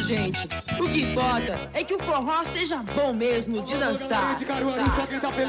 gente. O que importa é que o forró seja bom mesmo de dançar. Tá?